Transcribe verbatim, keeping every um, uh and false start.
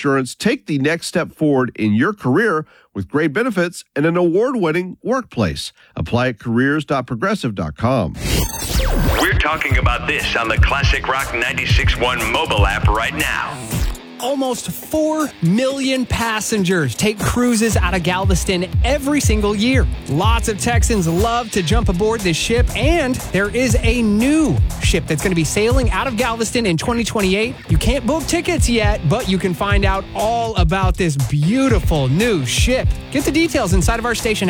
insurance. Take the next step forward in your career with great benefits and an award-winning workplace. Apply at careers dot progressive dot com. We're talking about this on the Classic Rock ninety-six point one mobile app right now. Almost four million passengers take cruises out of Galveston every single year. Lots of Texans love to jump aboard this ship, and there is a new ship that's going to be sailing out of Galveston in twenty twenty-eight. You can't book tickets yet, but you can find out all about this beautiful new ship. Get the details inside of our station